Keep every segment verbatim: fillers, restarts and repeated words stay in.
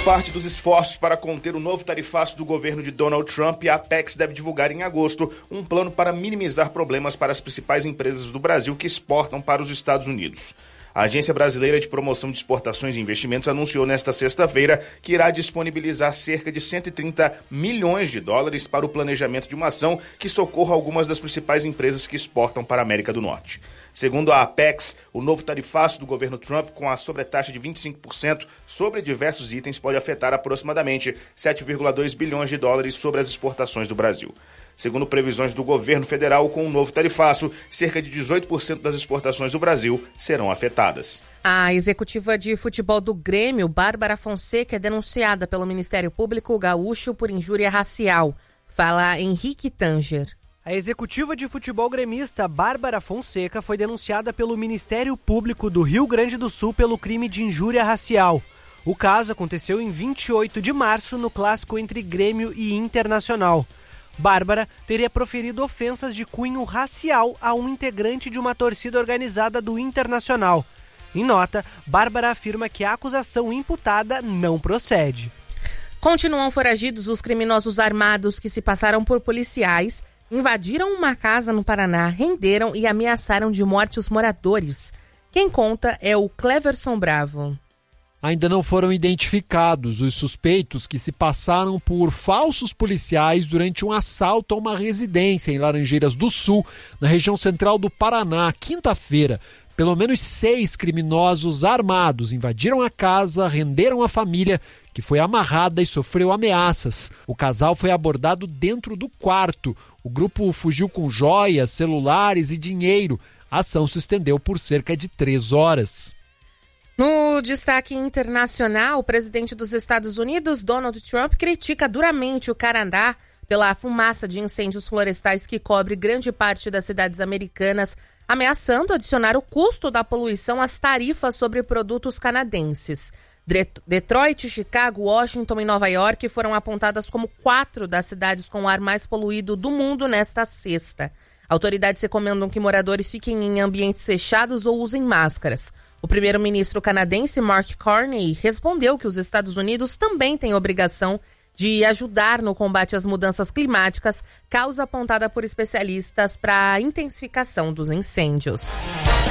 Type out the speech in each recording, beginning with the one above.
parte dos esforços para conter o novo tarifaço do governo de Donald Trump, a Apex deve divulgar em agosto um plano para minimizar problemas para as principais empresas do Brasil que exportam para os Estados Unidos. A Agência Brasileira de Promoção de Exportações e Investimentos anunciou nesta sexta-feira que irá disponibilizar cerca de cento e trinta milhões de dólares para o planejamento de uma ação que socorra algumas das principais empresas que exportam para a América do Norte. Segundo a Apex, o novo tarifaço do governo Trump, com a sobretaxa de vinte e cinco por cento sobre diversos itens, pode afetar aproximadamente sete vírgula dois bilhões de dólares sobre as exportações do Brasil. Segundo previsões do governo federal, com o novo tarifaço, cerca de dezoito por cento das exportações do Brasil serão afetadas. A executiva de futebol do Grêmio, Bárbara Fonseca, é denunciada pelo Ministério Público Gaúcho por injúria racial. Fala Henrique Tanger. A executiva de futebol gremista, Bárbara Fonseca, foi denunciada pelo Ministério Público do Rio Grande do Sul pelo crime de injúria racial. O caso aconteceu em vinte e oito de março, no clássico entre Grêmio e Internacional. Bárbara teria proferido ofensas de cunho racial a um integrante de uma torcida organizada do Internacional. Em nota, Bárbara afirma que a acusação imputada não procede. Continuam foragidos os criminosos armados que se passaram por policiais, invadiram uma casa no Paraná, renderam e ameaçaram de morte os moradores. Quem conta é o Cleverson Bravo. Ainda não foram identificados os suspeitos que se passaram por falsos policiais durante um assalto a uma residência em Laranjeiras do Sul, na região central do Paraná, quinta-feira. Pelo menos seis criminosos armados invadiram a casa, renderam a família, que foi amarrada e sofreu ameaças. O casal foi abordado dentro do quarto. O grupo fugiu com joias, celulares e dinheiro. A ação se estendeu por cerca de três horas. No destaque internacional, o presidente dos Estados Unidos, Donald Trump, critica duramente o Canadá pela fumaça de incêndios florestais que cobre grande parte das cidades americanas, ameaçando adicionar o custo da poluição às tarifas sobre produtos canadenses. Detroit, Chicago, Washington e Nova York foram apontadas como quatro das cidades com o ar mais poluído do mundo nesta sexta. Autoridades recomendam que moradores fiquem em ambientes fechados ou usem máscaras. O primeiro-ministro canadense Mark Carney respondeu que os Estados Unidos também têm obrigação de ajudar no combate às mudanças climáticas, causa apontada por especialistas para a intensificação dos incêndios.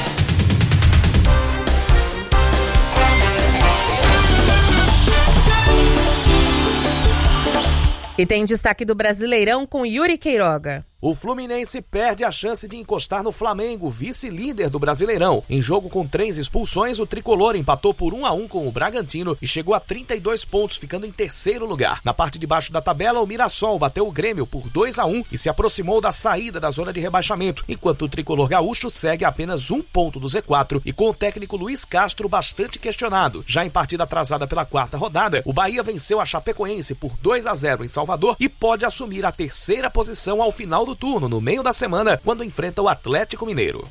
E tem destaque do Brasileirão com Yuri Queiroga. O Fluminense perde a chance de encostar no Flamengo, vice-líder do Brasileirão. Em jogo com três expulsões, o tricolor empatou por um a um com o Bragantino e chegou a trinta e dois pontos, ficando em terceiro lugar. Na parte de baixo da tabela, o Mirassol bateu o Grêmio por dois a um e se aproximou da saída da zona de rebaixamento, enquanto o tricolor gaúcho segue a apenas um ponto do Z quatro e com o técnico Luiz Castro bastante questionado. Já em partida atrasada pela quarta rodada, o Bahia venceu a Chapecoense por dois a zero em Salvador e pode assumir a terceira posição ao final do turno, no meio da semana, quando enfrenta o Atlético Mineiro.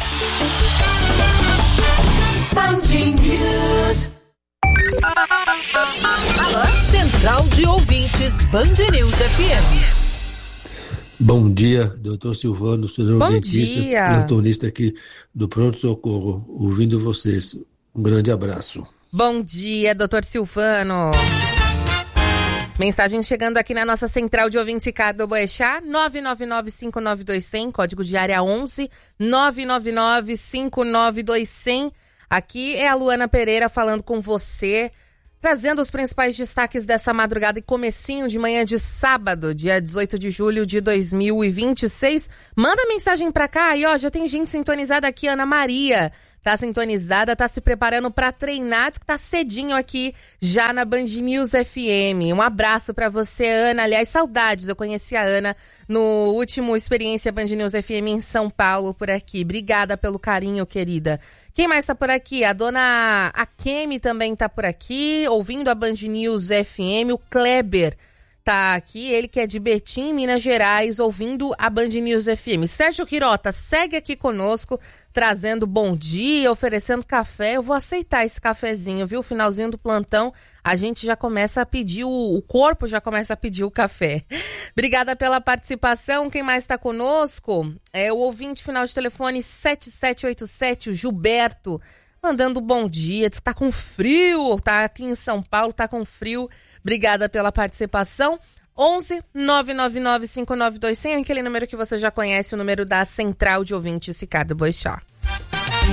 Central de Ouvintes, Band News F M. Bom dia, doutor Silvano, senhor Bom dentista, dia. plantonista aqui do Pronto Socorro, ouvindo vocês. Um grande abraço. Bom dia, doutor Silvano. Mensagem chegando aqui na nossa central de ouvintes Ricardo Boechat, nove nove nove cinco nove dois zero zero, código de área onze, nove nove nove cinco nove dois zero zero. Aqui é a Luana Pereira falando com você, trazendo os principais destaques dessa madrugada e comecinho de manhã de sábado, dia dezoito de julho de dois mil e vinte e seis. Manda mensagem pra cá e ó, já tem gente sintonizada aqui, Ana Maria. Tá sintonizada, tá se preparando para treinar, diz que tá cedinho aqui já na Band News F M. Um abraço para você, Ana. Aliás, saudades, eu conheci a Ana no último Experiência Band News F M em São Paulo, por aqui. Obrigada pelo carinho, querida. Quem mais tá por aqui? A dona Akemi também tá por aqui, ouvindo a Band News F M. O Kleber tá aqui, ele que é de Betim, Minas Gerais, ouvindo a Band News F M. Sérgio Quirota segue aqui conosco, trazendo bom dia, oferecendo café. Eu vou aceitar esse cafezinho, viu? Finalzinho do plantão, a gente já começa a pedir, o, o corpo já começa a pedir o café. Obrigada pela participação. Quem mais está conosco? É o ouvinte final de telefone sete sete oito sete, o Gilberto. mandando bom dia, diz que tá com frio, tá aqui em São Paulo, tá com frio. Obrigada pela participação. onze nove nove nove cinco nove dois zero zero, aquele número que você já conhece, o número da Central de Ouvintes Ricardo Boechat.